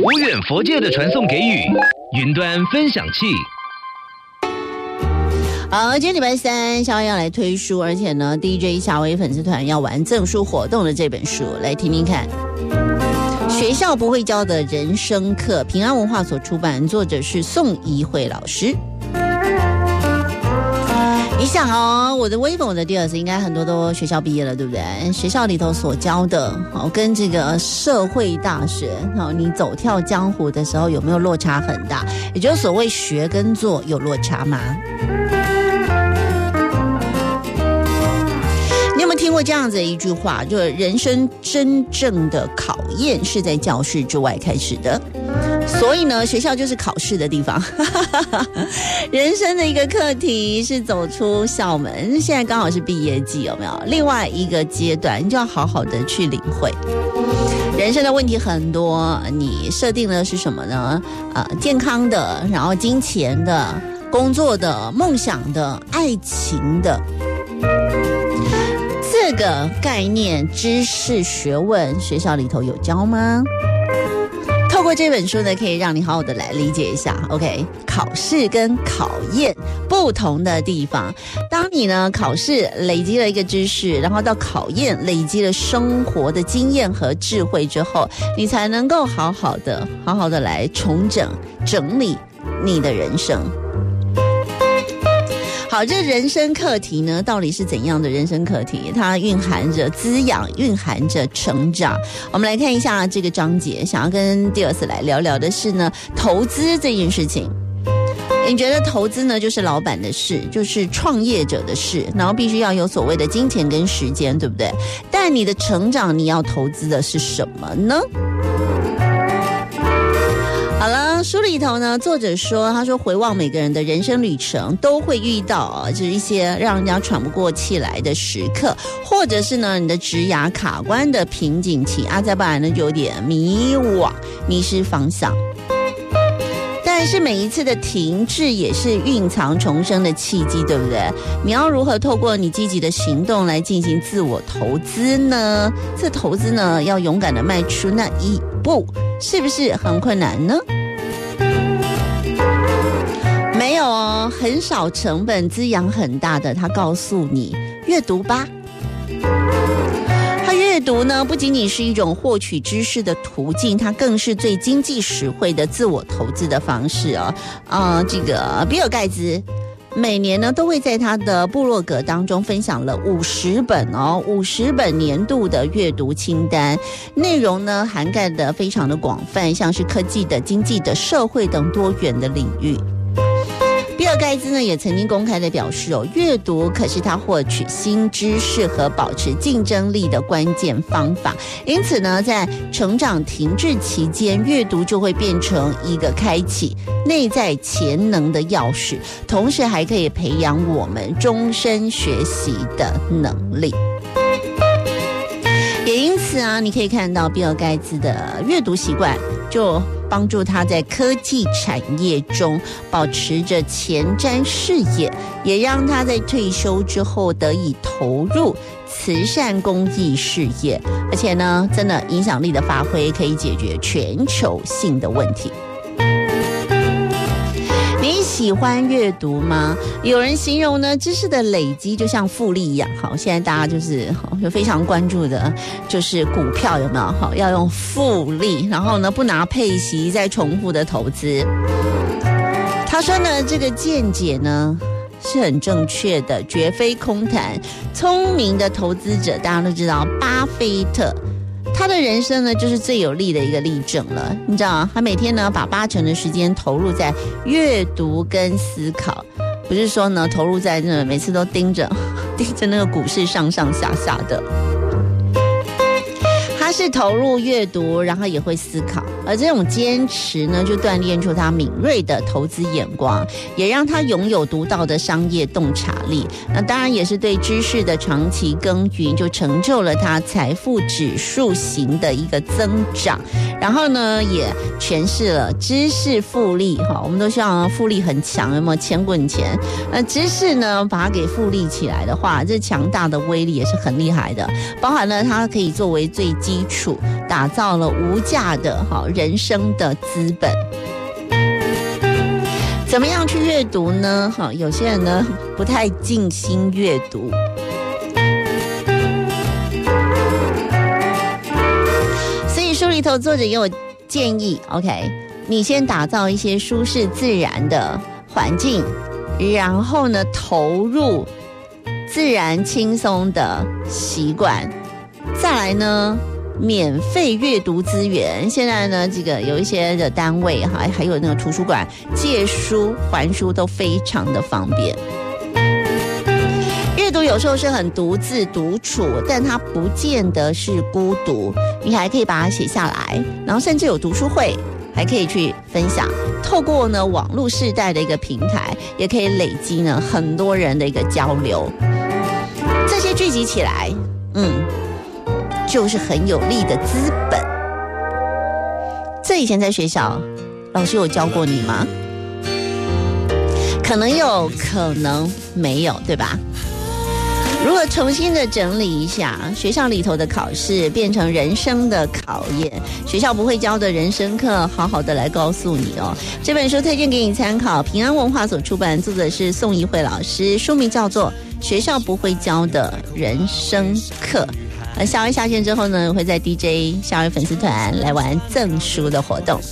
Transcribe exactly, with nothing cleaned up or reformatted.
无远佛界的传送给予，云端分享器。 好，今天礼拜三，小薇要来推书，而且呢 ，D J 夏薇粉丝团要玩赠书活动的这本书，来听听看。学校不会教的人生课，平安文化所出版，作者是宋怡慧老师。你想哦，我的微风，我的第二次应该很多都学校毕业了，对不对？学校里头所教的，好跟这个社会大学，好你走跳江湖的时候有没有落差很大？也就是所谓学跟做有落差吗？你有没有听过这样子的一句话，就是人生真正的考验是在教室之外开始的，所以呢，学校就是考试的地方。人生的一个课题是走出校门，现在刚好是毕业季，有没有？另外一个阶段，你就要好好的去领会。人生的问题很多，你设定的是什么呢？呃，健康的，然后金钱的，工作的，梦想的，爱情的。这个概念、知识、学问，学校里头有教吗？透过这本书呢，可以让你好好的来理解一下 OK 考试跟考验不同的地方。当你呢考试累积了一个知识，然后到考验累积了生活的经验和智慧之后，你才能够好好的好好的来重整整理你的人生。好，这人生课题呢，到底是怎样的人生课题？它蕴含着滋养，蕴含着成长。我们来看一下这个章节，想要跟第二次来聊聊的是呢，投资这件事情。你觉得投资呢，就是老板的事，就是创业者的事，然后必须要有所谓的金钱跟时间，对不对？但你的成长，你要投资的是什么呢？好了，书里头呢，作者说，他说回望每个人的人生旅程，都会遇到啊，就是一些让人家喘不过气来的时刻，或者是呢，你的职涯卡关的瓶颈期啊，再不然呢，就有点迷惘、迷失方向。但是每一次的停滞也是蕴藏重生的契机，对不对？你要如何透过你积极的行动来进行自我投资呢？这投资呢，要勇敢的迈出那一步，是不是很困难呢？没有哦，很少成本滋养很大的，他告诉你阅读吧。它阅读呢，不仅仅是一种获取知识的途径，它更是最经济实惠的自我投资的方式哦。啊、呃，这个比尔盖茨每年呢都会在他的部落格当中分享了五十本哦，五十本年度的阅读清单，内容呢涵盖的非常的广泛，像是科技的、经济的、社会等多元的领域。比尔盖茨呢也曾经公开的表示哦，阅读可是他获取新知识和保持竞争力的关键方法。因此呢，在成长停滞期间，阅读就会变成一个开启内在潜能的钥匙，同时还可以培养我们终身学习的能力。也因此啊，你可以看到比尔盖茨的阅读习惯就帮助他在科技产业中保持着前瞻视野，也让他在退休之后得以投入慈善公益事业，而且呢，真的影响力的发挥可以解决全球性的问题。你喜欢阅读吗？有人形容呢，知识的累积就像复利一样。好，现在大家就是就非常关注的，就是股票有没有？好，要用复利，然后呢不拿配息，再重复的投资。他说呢，这个见解呢是很正确的，绝非空谈。聪明的投资者，大家都知道，巴菲特。他的人生呢，就是最有力的一个例证了。你知道吗？他每天呢，把八成的时间投入在阅读跟思考，不是说呢，投入在那每次都盯着盯着那个股市上上下下的。他是投入阅读，然后也会思考，而这种坚持呢，就锻炼出他敏锐的投资眼光，也让他拥有独到的商业洞察力。那当然也是对知识的长期耕耘，就成就了他财富指数型的一个增长。然后呢，也诠释了知识复利哈，我们都希望复利很强，有没有钱滚钱？那知识呢，把它给复利起来的话，这强大的威力也是很厉害的，包含了它可以作为最基基础，打造了无价的好人生的资本。怎么样去阅读呢？好，有些人呢不太静心阅读，所以书里头作者也有建议 ，OK， 你先打造一些舒适自然的环境，然后呢投入自然轻松的习惯，再来呢免费阅读资源。现在呢这个有一些的单位哈，还有那个图书馆借书还书都非常的方便。阅读有时候是很独自独处，但它不见得是孤独，你还可以把它写下来，然后甚至有读书会还可以去分享，透过呢网络世代的一个平台，也可以累积呢很多人的一个交流，这些聚集起来，嗯，就是很有力的资本。这以前在学校老师有教过你吗？可能有，可能没有，对吧？如果重新的整理一下学校里头的考试，变成人生的考验，学校不会教的人生课，好好的来告诉你哦。这本书推荐给你参考，平安文化所出版，作者是宋怡慧老师，书名叫做《学校不会教的人生课》。而夏威下线之后呢，会在 D J 夏威粉丝团来玩赠书的活动。